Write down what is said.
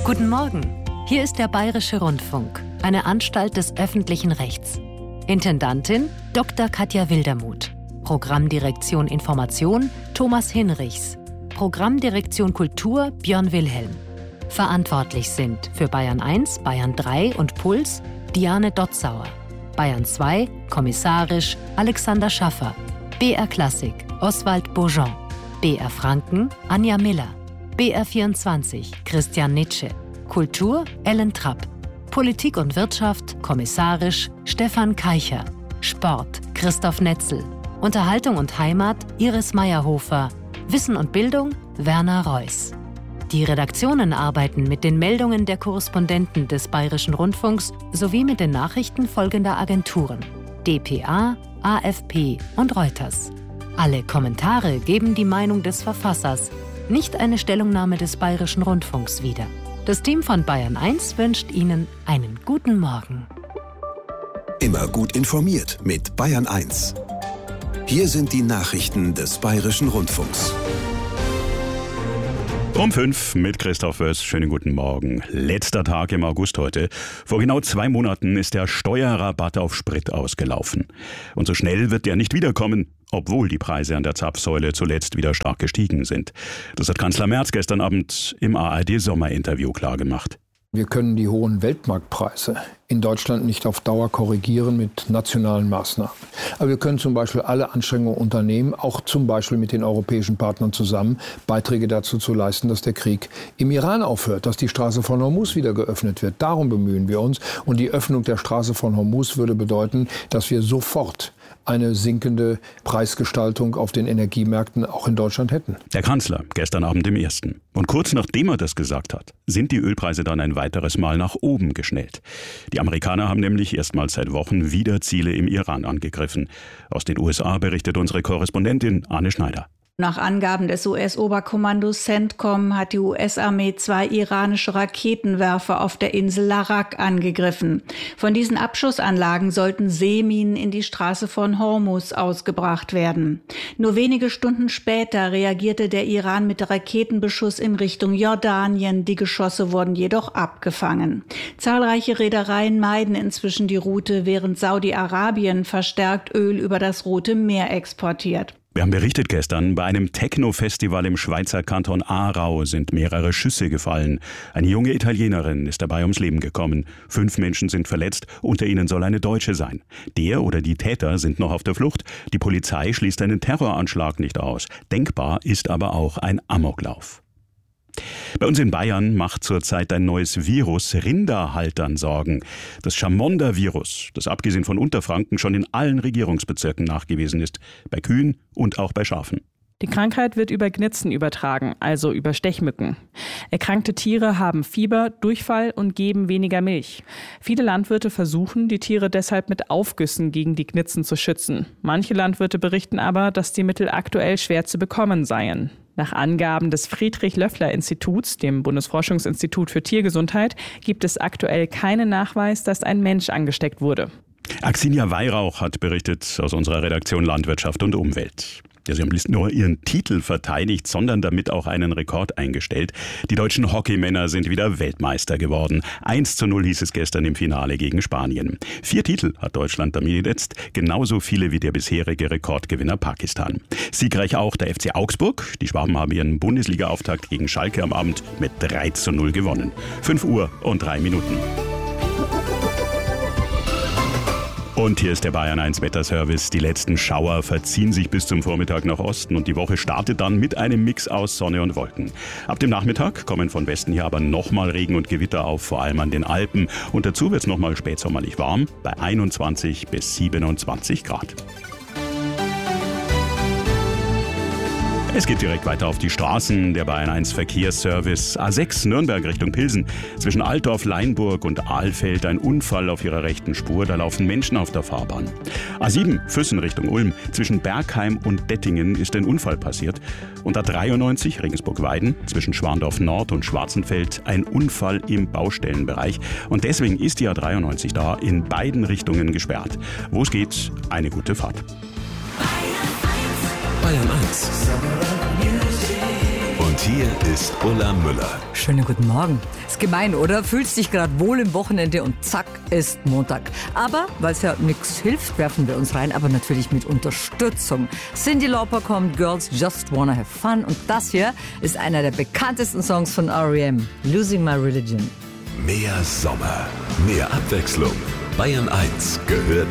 Guten Morgen, hier ist der Bayerische Rundfunk, eine Anstalt des öffentlichen Rechts. Intendantin Dr. Katja Wildermuth. Programmdirektion Information Thomas Hinrichs. Programmdirektion Kultur Björn Wilhelm. Verantwortlich sind für Bayern 1, Bayern 3 und Puls Diane Dotzauer. Bayern 2, kommissarisch Alexander Schaffer. BR Klassik Oswald Bourgeon. BR Franken Anja Miller. BR 24 Christian Nitsche. Kultur Ellen Trapp. Politik und Wirtschaft kommissarisch Stefan Keicher. Sport Christoph Netzel. Unterhaltung und Heimat Iris Meyerhofer. Wissen und Bildung Werner Reuss. Die Redaktionen arbeiten mit den Meldungen der Korrespondenten des Bayerischen Rundfunks sowie mit den Nachrichten folgender Agenturen: dpa, AFP und Reuters. Alle Kommentare geben die Meinung des Verfassers, nicht eine Stellungnahme des Bayerischen Rundfunks wider. Das Team von Bayern 1 wünscht Ihnen einen guten Morgen. Immer gut informiert mit Bayern 1. Hier sind die Nachrichten des Bayerischen Rundfunks. Um 5 mit Christoph Wöss. Schönen guten Morgen. Letzter Tag im August heute. Vor genau 2 Monaten ist der Steuerrabatt auf Sprit ausgelaufen. Und so schnell wird der nicht wiederkommen, obwohl die Preise an der Zapfsäule zuletzt wieder stark gestiegen sind. Das hat Kanzler Merz gestern Abend im ARD-Sommerinterview klargemacht. Wir können die hohen Weltmarktpreise in Deutschland nicht auf Dauer korrigieren mit nationalen Maßnahmen. Aber wir können zum Beispiel alle Anstrengungen unternehmen, auch zum Beispiel mit den europäischen Partnern zusammen, Beiträge dazu zu leisten, dass der Krieg im Iran aufhört, dass die Straße von Hormuz wieder geöffnet wird. Darum bemühen wir uns. Und die Öffnung der Straße von Hormuz würde bedeuten, dass wir sofort eine sinkende Preisgestaltung auf den Energiemärkten auch in Deutschland hätten. Der Kanzler gestern Abend im Ersten. Und kurz nachdem er das gesagt hat, sind die Ölpreise dann ein weiteres Mal nach oben geschnellt. Die Amerikaner haben nämlich erstmals seit Wochen wieder Ziele im Iran angegriffen. Aus den USA berichtet unsere Korrespondentin Anne Schneider. Nach Angaben des US-Oberkommandos CENTCOM hat die US-Armee 2 iranische Raketenwerfer auf der Insel Larak angegriffen. Von diesen Abschussanlagen sollten Seeminen in die Straße von Hormuz ausgebracht werden. Nur wenige Stunden später reagierte der Iran mit Raketenbeschuss in Richtung Jordanien. Die Geschosse wurden jedoch abgefangen. Zahlreiche Reedereien meiden inzwischen die Route, während Saudi-Arabien verstärkt Öl über das Rote Meer exportiert. Wir haben berichtet gestern, bei einem Techno-Festival im Schweizer Kanton Aarau sind mehrere Schüsse gefallen. Eine junge Italienerin ist dabei ums Leben gekommen. 5 Menschen sind verletzt, unter ihnen soll eine Deutsche sein. Der oder die Täter sind noch auf der Flucht. Die Polizei schließt einen Terroranschlag nicht aus. Denkbar ist aber auch ein Amoklauf. Bei uns in Bayern macht zurzeit ein neues Virus Rinderhaltern Sorgen. Das Chamonder-Virus, das abgesehen von Unterfranken schon in allen Regierungsbezirken nachgewiesen ist. Bei Kühen und auch bei Schafen. Die Krankheit wird über Gnitzen übertragen, also über Stechmücken. Erkrankte Tiere haben Fieber, Durchfall und geben weniger Milch. Viele Landwirte versuchen, die Tiere deshalb mit Aufgüssen gegen die Gnitzen zu schützen. Manche Landwirte berichten aber, dass die Mittel aktuell schwer zu bekommen seien. Nach Angaben des Friedrich-Löffler-Instituts, dem Bundesforschungsinstitut für Tiergesundheit, gibt es aktuell keinen Nachweis, dass ein Mensch angesteckt wurde. Axinia Weihrauch hat berichtet aus unserer Redaktion Landwirtschaft und Umwelt. Ja, sie haben nicht nur ihren Titel verteidigt, sondern damit auch einen Rekord eingestellt. Die deutschen Hockeymänner sind wieder Weltmeister geworden. 1:0 hieß es gestern im Finale gegen Spanien. 4 Titel hat Deutschland damit jetzt, genauso viele wie der bisherige Rekordgewinner Pakistan. Siegreich auch der FC Augsburg. Die Schwaben haben ihren Bundesliga-Auftakt gegen Schalke am Abend mit 3:0 gewonnen. 5 Uhr und 3 Minuten. Und hier ist der Bayern 1 Wetterservice. Die letzten Schauer verziehen sich bis zum Vormittag nach Osten und die Woche startet dann mit einem Mix aus Sonne und Wolken. Ab dem Nachmittag kommen von Westen her aber nochmal Regen und Gewitter auf, vor allem an den Alpen. Und dazu wird es nochmal spätsommerlich warm, bei 21 bis 27 Grad. Es geht direkt weiter auf die Straßen. Der Bayern 1 Verkehrsservice. A6 Nürnberg Richtung Pilsen. Zwischen Altdorf, Leinburg und Ahlfeld ein Unfall auf ihrer rechten Spur. Da laufen Menschen auf der Fahrbahn. A7 Füssen Richtung Ulm. Zwischen Bergheim und Dettingen ist ein Unfall passiert. Und A93 Regensburg-Weiden. Zwischen Schwandorf Nord und Schwarzenfeld ein Unfall im Baustellenbereich. Und deswegen ist die A93 da in beiden Richtungen gesperrt. Wo es geht, eine gute Fahrt. Bayern 1. Und hier ist Ulla Müller. Schönen guten Morgen. Ist gemein, oder? Fühlst dich gerade wohl im Wochenende und zack, ist Montag. Aber, weil es ja nichts hilft, werfen wir uns rein, aber natürlich mit Unterstützung. Cyndi Lauper kommt, Girls Just Wanna Have Fun. Und das hier ist einer der bekanntesten Songs von R.E.M., Losing My Religion. Mehr Sommer, mehr Abwechslung. Bayern 1 gehört